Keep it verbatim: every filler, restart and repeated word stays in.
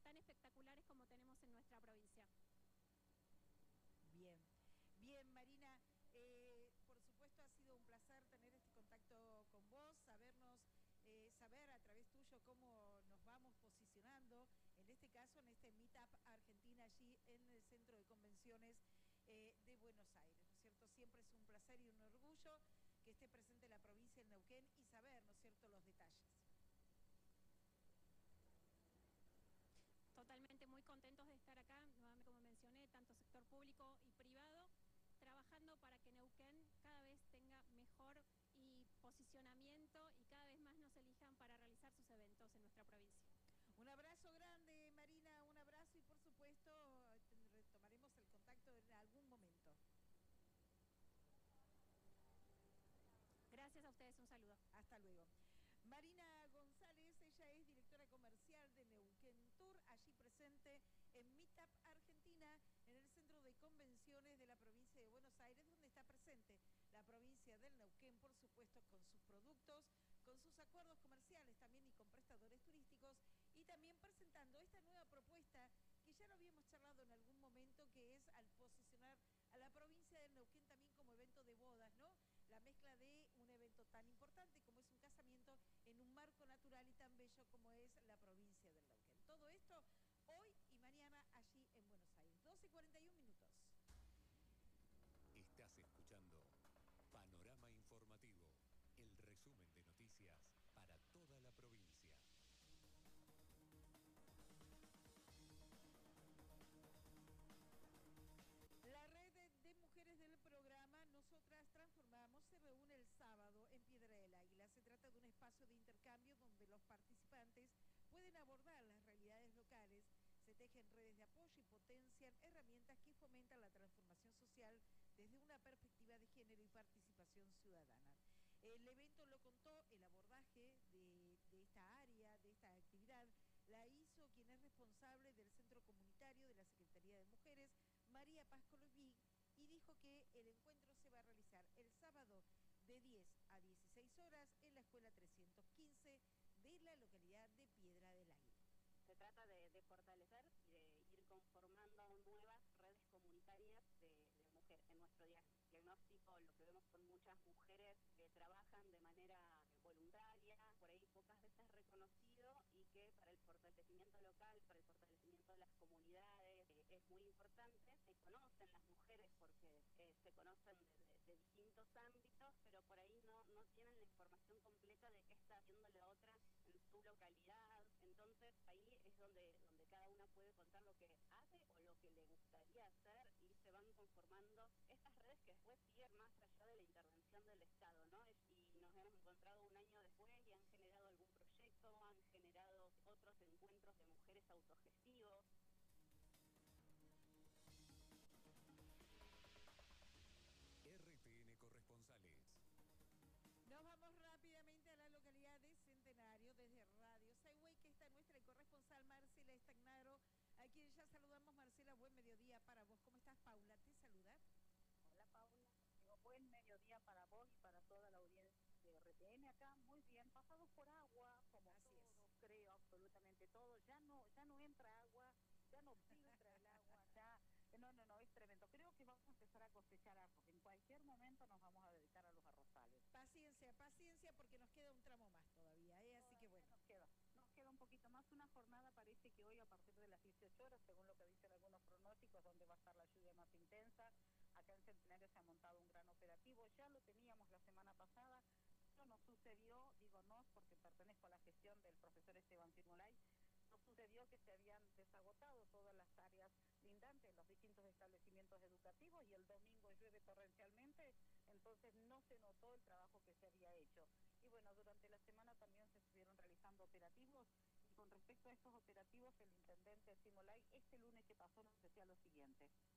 tan espectaculares como tenemos en nuestra provincia. Bien, bien Marina, eh, por supuesto ha sido un placer tener este contacto con vos, sabernos, eh, saber a través tuyo cómo nos vamos posicionando, en este caso en este Meetup Argentina allí en el Centro de Convenciones eh, de Buenos Aires, ¿no es cierto? Siempre es un placer y un orgullo que esté presente la provincia de Neuquén y saber, ¿no es cierto?, los detalles. Totalmente muy contentos de estar acá, nuevamente como mencioné, tanto sector público y privado, trabajando para que Neuquén cada vez tenga mejor y posicionamiento y cada vez más nos elijan para realizar sus eventos en nuestra provincia. Un abrazo grande, Marina, un abrazo y por supuesto retomaremos el contacto en algún momento. Gracias a ustedes, un saludo. Hasta luego. Marina González, ella es directora comercial de Neuquén Tour, allí presente en Meetup Argentina, en el Centro de Convenciones de la provincia de Buenos Aires, donde está presente la provincia del Neuquén, por supuesto, con sus productos, con sus acuerdos comerciales también y con prestadores turísticos, y también presentando esta nueva propuesta que ya lo habíamos charlado en algún momento, que es al posicionar a la provincia del Neuquén también como evento de bodas, ¿no? La mezcla de un evento tan importante como es un casamiento en un marco natural y tan bello como es la provincia del Neuquén. Todo esto hoy y mañana allí en Buenos Aires. doce y cuarenta y un minutos. Estás escuchando Panorama Informativo, el resumen de noticias para toda la provincia. La red de mujeres del programa Nosotras Transformamos se reúne el sábado en Piedra del Águila. Se trata de un espacio de intercambio donde los participantes pueden abordar las realidades locales, se tejen redes de apoyo y potencian herramientas que fomentan la transformación social desde una perspectiva de género y participación ciudadana. El evento lo contó, el abordaje de, de esta área, de esta actividad, la hizo quien es responsable del centro comunitario de la Secretaría de Mujeres, María Paz Colombí, y dijo que el encuentro se va a realizar el sábado de diez a dieciséis horas en la escuela trescientos quince de la localidad de Piedra del Águila. Se trata de, de fortalecer y de ir conformando nuevas redes comunitarias de, de mujeres. En nuestro diagnóstico lo que vemos son muchas mujeres que trabajan de manera voluntaria, por ahí pocas veces reconocido, y que para el fortalecimiento local, para el fortalecimiento de las comunidades eh, es muy importante. Se conocen las mujeres porque eh, se conocen de, de, de distintos ámbitos, pero por ahí no, no tienen la información completa de qué está haciendo la otra en su localidad. Entonces ahí es donde, donde cada una puede contar lo que hace o lo que le gustaría hacer, y se van conformando estas redes que después siguen más allá de la intervención del Estado, ¿no? Y nos hemos encontrado un año después y han generado algún proyecto, han generado otros encuentros de mujeres autogestivos. R T N Corresponsales. Nos vamos rápidamente a la localidad de Centenario desde Radio Saigüey, que está nuestra corresponsal Marcela Estagnaro, a quien ya saludamos. Marcela, buen mediodía para vos. ¿Cómo estás? Paula te saluda. Hola Paula, digo, buen mediodía para vos y para toda la audiencia de R T N acá. Muy bien, pasados por agua, como Así todo, es. creo, absolutamente todo. Ya no, ya no entra agua, ya no filtra el agua, ya... No, no, no, es tremendo. Creo que vamos a empezar a cosechar arroz. En cualquier momento nos vamos a dedicar a los arrozales. Paciencia, paciencia, porque nos queda un tramo más todavía, ¿eh? Así que bueno. Nos queda, nos queda un poquito más. Una jornada parece que hoy a partir de las dieciocho horas, según lo que dicen algunos pronósticos, donde va a estar la lluvia más intensa. Acá en Centenario se ha montado un gran operativo. Ya lo teníamos la semana pasada. No nos sucedió, digo no, porque pertenezco a la gestión del profesor Esteban Firmolay. Nos sucedió que se habían desagotado todas las áreas lindantes, los distintos establecimientos educativos, y el domingo llueve torrencialmente, entonces no se notó el trabajo que se había hecho. Y bueno, durante la semana también se estuvieron realizando operativos, y con respecto a estos operativos, el intendente Simolay este lunes que pasó nos decía lo siguiente.